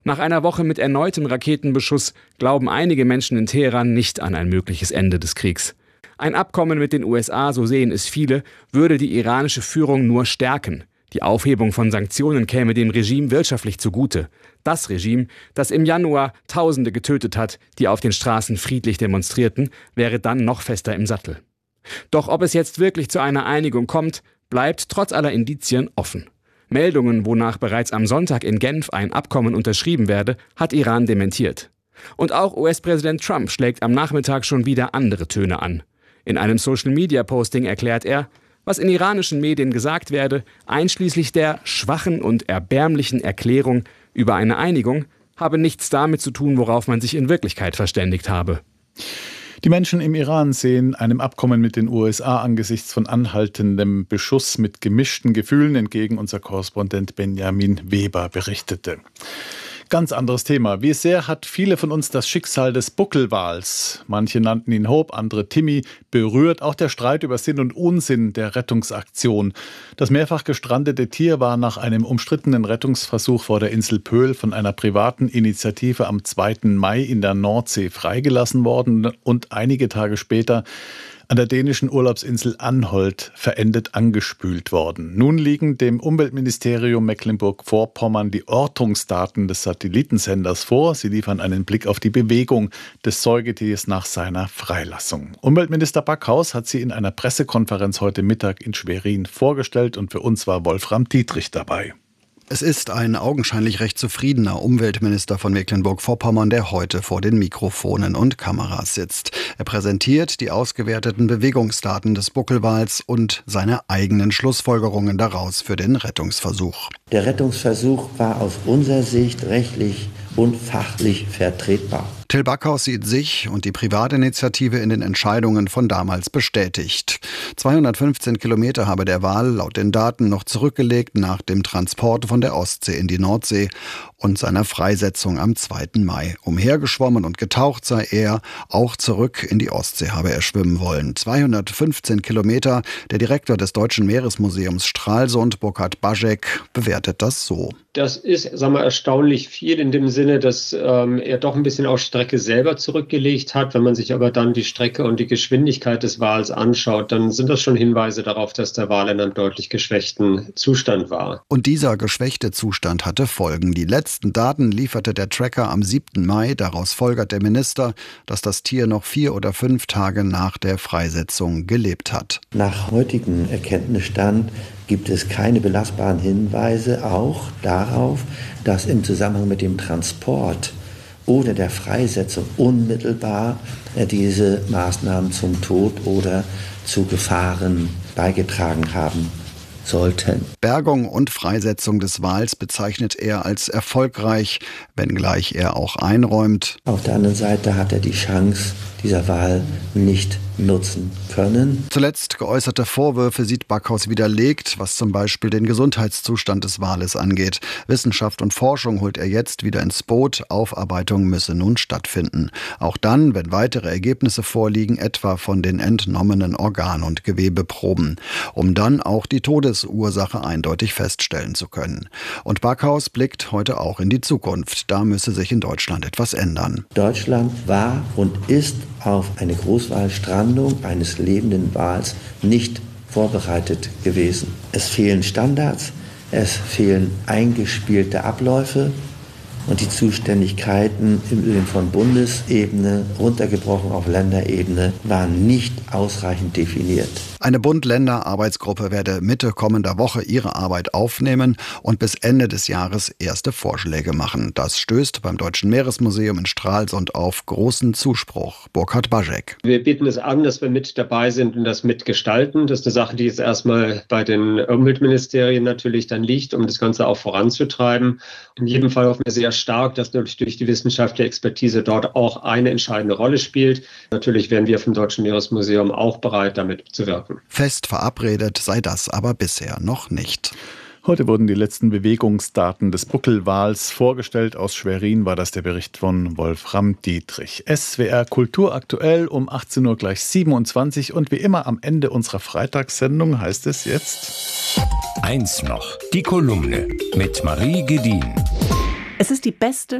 Nach einer Woche mit erneutem Raketenbeschuss glauben einige Menschen in Teheran nicht an ein mögliches Ende des Kriegs. Ein Abkommen mit den USA, so sehen es viele, würde die iranische Führung nur stärken. Die Aufhebung von Sanktionen käme dem Regime wirtschaftlich zugute. Das Regime, das im Januar Tausende getötet hat, die auf den Straßen friedlich demonstrierten, wäre dann noch fester im Sattel. Doch ob es jetzt wirklich zu einer Einigung kommt, bleibt trotz aller Indizien offen. Meldungen, wonach bereits am Sonntag in Genf ein Abkommen unterschrieben werde, hat Iran dementiert. Und auch US-Präsident Trump schlägt am Nachmittag schon wieder andere Töne an. In einem Social-Media-Posting erklärt er, was in iranischen Medien gesagt werde, einschließlich der schwachen und erbärmlichen Erklärung über eine Einigung, habe nichts damit zu tun, worauf man sich in Wirklichkeit verständigt habe. Die Menschen im Iran sehen einem Abkommen mit den USA angesichts von anhaltendem Beschuss mit gemischten Gefühlen entgegen, unser Korrespondent Benjamin Weber berichtete. Ganz anderes Thema. Wie sehr hat viele von uns das Schicksal des Buckelwals, manche nannten ihn Hope, andere Timmy, berührt? Auch der Streit über Sinn und Unsinn der Rettungsaktion. Das mehrfach gestrandete Tier war nach einem umstrittenen Rettungsversuch vor der Insel Pöhl von einer privaten Initiative am 2. Mai in der Nordsee freigelassen worden und einige Tage später an der dänischen Urlaubsinsel Anholt verendet angespült worden. Nun liegen dem Umweltministerium Mecklenburg-Vorpommern die Ortungsdaten des Satellitensenders vor. Sie liefern einen Blick auf die Bewegung des Säugetiers nach seiner Freilassung. Umweltminister Backhaus hat sie in einer Pressekonferenz heute Mittag in Schwerin vorgestellt und für uns war Wolfram Dietrich dabei. Es ist ein augenscheinlich recht zufriedener Umweltminister von Mecklenburg-Vorpommern, der heute vor den Mikrofonen und Kameras sitzt. Er präsentiert die ausgewerteten Bewegungsdaten des Buckelwals und seine eigenen Schlussfolgerungen daraus für den Rettungsversuch. Der Rettungsversuch war aus unserer Sicht rechtlich und fachlich vertretbar. Till Backhaus sieht sich und die Privatinitiative in den Entscheidungen von damals bestätigt. 215 Kilometer habe der Wal laut den Daten noch zurückgelegt nach dem Transport von der Ostsee in die Nordsee und seiner Freisetzung am 2. Mai. Umhergeschwommen und getaucht sei er, auch zurück in die Ostsee habe er schwimmen wollen. 215 Kilometer. Der Direktor des Deutschen Meeresmuseums Stralsund, Burkhard Baschek, bewertet das so. Das ist, erstaunlich viel in dem Sinne, dass er doch ein bisschen auf Strecke selber zurückgelegt hat. Wenn man sich aber dann die Strecke und die Geschwindigkeit des Wals anschaut, dann sind das schon Hinweise darauf, dass der Wal in einem deutlich geschwächten Zustand war. Und dieser geschwächte Zustand hatte Folgen. Die letzten Daten lieferte der Tracker am 7. Mai. Daraus folgert der Minister, dass das Tier noch 4 oder 5 Tage nach der Freisetzung gelebt hat. Nach heutigem Erkenntnisstand gibt es keine belastbaren Hinweise auch darauf, dass im Zusammenhang mit dem Transport oder der Freisetzung unmittelbar diese Maßnahmen zum Tod oder zu Gefahren beigetragen haben sollten. Bergung und Freisetzung des Wals bezeichnet er als erfolgreich, wenngleich er auch einräumt: Auf der anderen Seite hat er die Chance, dieser Wal nicht nutzen können. Zuletzt geäußerte Vorwürfe sieht Backhaus widerlegt, was zum Beispiel den Gesundheitszustand des Wales angeht. Wissenschaft und Forschung holt er jetzt wieder ins Boot. Aufarbeitung müsse nun stattfinden. Auch dann, wenn weitere Ergebnisse vorliegen, etwa von den entnommenen Organ- und Gewebeproben, um dann auch die Todesursache eindeutig feststellen zu können. Und Backhaus blickt heute auch in die Zukunft. Da müsse sich in Deutschland etwas ändern. Deutschland war und ist auf eine Großwalstrandung eines lebenden Wals nicht vorbereitet gewesen. Es fehlen Standards, es fehlen eingespielte Abläufe und die Zuständigkeiten im Übrigen von Bundesebene runtergebrochen auf Länderebene waren nicht ausreichend definiert. Eine Bund-Länder-Arbeitsgruppe werde Mitte kommender Woche ihre Arbeit aufnehmen und bis Ende des Jahres erste Vorschläge machen. Das stößt beim Deutschen Meeresmuseum in Stralsund auf großen Zuspruch. Burkhard Baschek. Wir bieten es an, dass wir mit dabei sind und das mitgestalten. Das ist eine Sache, die jetzt erstmal bei den Umweltministerien natürlich dann liegt, um das Ganze auch voranzutreiben. In jedem Fall hoffen wir sehr stark, dass natürlich durch die wissenschaftliche Expertise dort auch eine entscheidende Rolle spielt. Natürlich wären wir vom Deutschen Meeresmuseum auch bereit, damit zu wirken. Fest verabredet sei das aber bisher noch nicht. Heute wurden die letzten Bewegungsdaten des Buckelwals vorgestellt. Aus Schwerin war das der Bericht von Wolfram Dietrich. SWR Kultur aktuell um 18 Uhr gleich 27 und wie immer am Ende unserer Freitagssendung heißt es jetzt: Eins noch, die Kolumne mit Marie Gedin. Es ist die beste